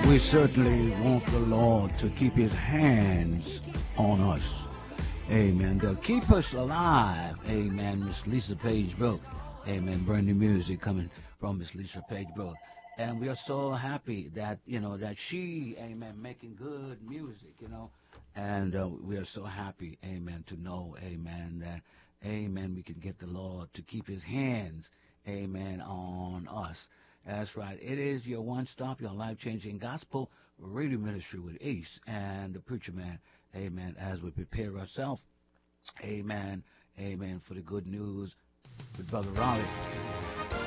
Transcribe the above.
We certainly want the Lord to keep his hands on us. Amen. They'll keep us alive. Amen. Miss Lisa Page Brooke. Amen. Brand new music coming from Miss Lisa Page Brooke. And we are so happy that, that she, amen, making good music, And we are so happy, amen, to know, amen, that, amen, we can get the Lord to keep his hands, amen, on us. That's right. It is your one stop, your life changing gospel radio ministry with Ace and the preacher man. Amen. As we prepare ourselves. Amen. Amen. For the good news with Brother Raleigh.